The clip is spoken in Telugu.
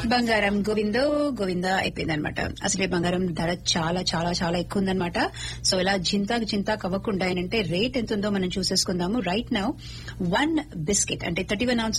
బంగారం గోవిందో గోవింద అయిపోయింది అనమాట. అసలే బంగారం ధర చాలా చాలా చాలా ఎక్కువ ఉందనమాట. సో ఇలా చింతాకు అవ్వకుండా ఏంటంటే రేట్ ఎంత ఉందో మనం చూసేసుకుందాము. రైట్ నౌ 1 బిస్కెట్ అంటే 31 ounces